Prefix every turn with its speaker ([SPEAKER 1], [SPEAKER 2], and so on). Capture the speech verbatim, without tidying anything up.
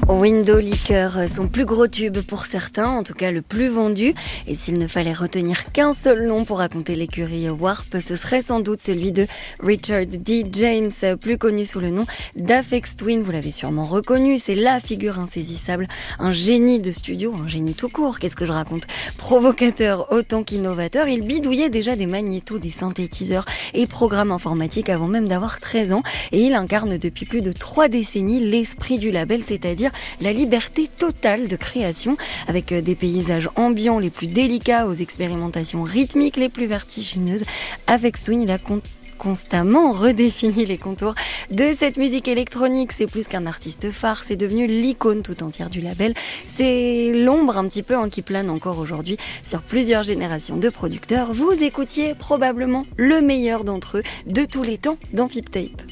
[SPEAKER 1] Window Liquor, son plus gros tube pour certains, en tout cas le plus vendu. Et s'il ne fallait retenir qu'un seul nom pour raconter l'écurie Warp, ce serait sans doute celui de Richard D. James, plus connu sous le nom d'Aphex Twin. Vous l'avez sûrement reconnu, c'est la figure insaisissable, un génie de studio, un génie tout court, qu'est-ce que je raconte, provocateur autant qu'innovateur. Il bidouillait déjà des magnétos, des synthétiseurs et programmes informatiques avant même d'avoir treize ans. Et il incarne depuis plus de trois décennies l'esprit du label, c'est-à-dire la liberté totale de création, avec des paysages ambiants les plus délicats aux expérimentations rythmiques les plus vertigineuses. Aphex Twin, il a con- constamment redéfini les contours de cette musique électronique. C'est plus qu'un artiste phare, c'est devenu l'icône tout entière du label. C'est l'ombre un petit peu hein, qui plane encore aujourd'hui sur plusieurs générations de producteurs. Vous écoutiez probablement le meilleur d'entre eux de tous les temps dans Fip Tape.